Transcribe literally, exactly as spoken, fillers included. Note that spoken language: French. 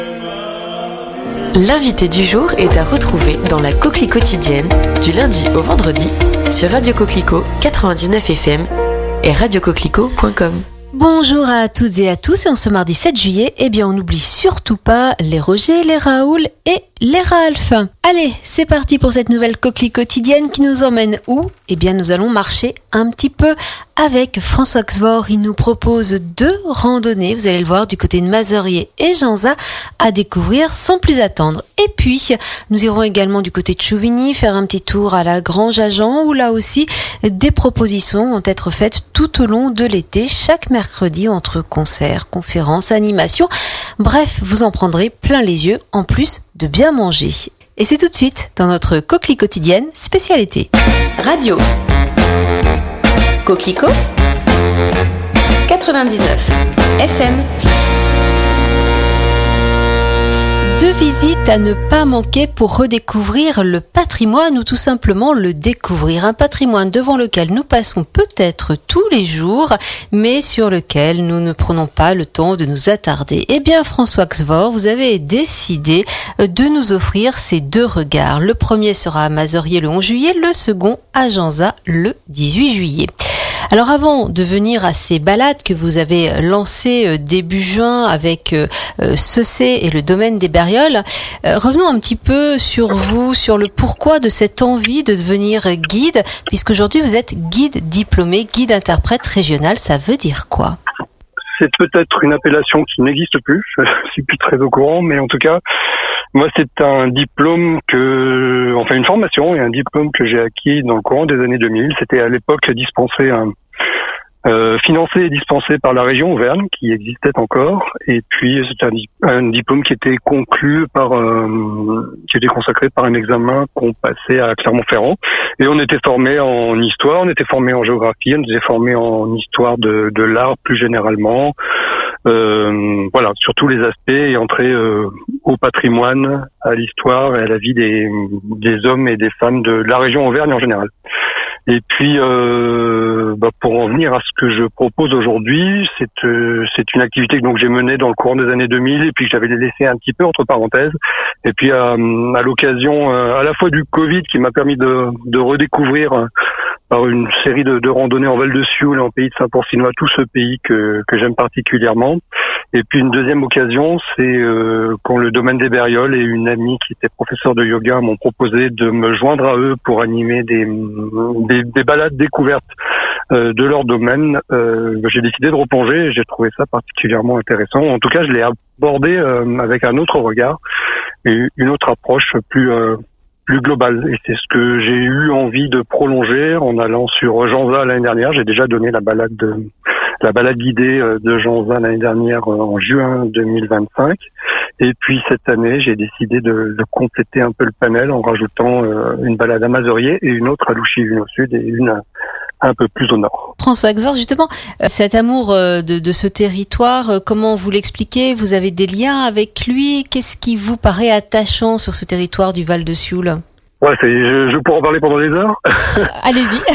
L'invité du jour est à retrouver dans la Coquelie quotidienne du lundi au vendredi sur Radio Coquelicot quatre-vingt-dix-neuf F M et radio coquelicot point com. Bonjour à toutes et à tous, et en ce mardi sept juillet, eh bien on n'oublie surtout pas les Roger, les Raoul et les Ralph. Allez, c'est parti pour cette nouvelle Coquelie quotidienne qui nous emmène où ? Eh bien nous allons marcher un petit peu avec François Xvor. Il nous propose deux randonnées, vous allez le voir, du côté de Mazerier et Janzat à découvrir sans plus attendre. Et puis, nous irons également du côté de Chouvigny faire un petit tour à la Grange à Jean, où là aussi, des propositions vont être faites tout au long de l'été, chaque mercredi, entre concerts, conférences, animations. Bref, vous en prendrez plein les yeux, en plus de bien manger. Et c'est tout de suite dans notre Coquelie quotidienne spécialité. Radio Coquelicot quatre-vingt-dix-neuf F M. Deux visites à ne pas manquer pour redécouvrir le patrimoine ou tout simplement le découvrir. Un patrimoine devant lequel nous passons peut-être tous les jours, mais sur lequel nous ne prenons pas le temps de nous attarder. Eh bien, François Xvor, vous avez décidé de nous offrir ces deux regards. Le premier sera à Mazerier le onze juillet, le second à Janzat le dix-huit juillet. Alors avant de venir à ces balades que vous avez lancées début juin avec euh, Cessé et le domaine des Bérioles, euh, revenons un petit peu sur vous, sur le pourquoi de cette envie de devenir guide, puisqu'aujourd'hui vous êtes guide diplômé, guide interprète régional. Ça veut dire quoi ? C'est peut-être une appellation qui n'existe plus, je suis plus très au courant, mais en tout cas, moi c'est un diplôme que, enfin une formation et un diplôme que j'ai acquis dans le courant des années deux mille. C'était à l'époque dispensé, un, euh, financé et dispensé par la région Auvergne, qui existait encore, et puis c'était un, un diplôme qui était conclu par, euh, qui était consacré par un examen qu'on passait à Clermont-Ferrand, et on était formé en histoire, on était formé en géographie, on était formé en histoire de, de l'art plus généralement. Euh, voilà, sur tous les aspects et entrer euh, au patrimoine, à l'histoire et à la vie des, des hommes et des femmes de la région Auvergne en général. Et puis, euh, bah, pour en venir à ce que je propose aujourd'hui, c'est euh, c'est une activité que donc j'ai menée dans le courant des années deux mille et puis que j'avais laissé un petit peu entre parenthèses. Et puis à, à l'occasion euh, à la fois du Covid qui m'a permis de, de redécouvrir euh, par une série de, de randonnées en Val de Sioule et en pays de Saint-Pourcinois, tout ce pays que, que j'aime particulièrement. Et puis une deuxième occasion, c'est euh, quand le domaine des Bérioles et une amie qui était professeure de yoga m'ont proposé de me joindre à eux pour animer des, des, des balades découvertes euh, de leur domaine. Euh, j'ai décidé de replonger et j'ai trouvé ça particulièrement intéressant. En tout cas, je l'ai abordé euh, avec un autre regard et une autre approche plus... Euh, plus global, et c'est ce que j'ai eu envie de prolonger en allant sur Janzat l'année dernière. J'ai déjà donné la balade de, la balade guidée de Janzat l'année dernière en juin deux mille vingt-cinq, et puis cette année j'ai décidé de, de compléter un peu le panel en rajoutant euh, une balade à Mazerier et une autre à Louchy, une au sud et une à, un peu plus au nord. François Xvor, justement, cet amour de, de ce territoire, comment vous l'expliquez ? Vous avez des liens avec lui ? Qu'est-ce qui vous paraît attachant sur ce territoire du Val de Sioule ? Ouais, c'est, je, je pourrais en parler pendant des heures. Allez-y.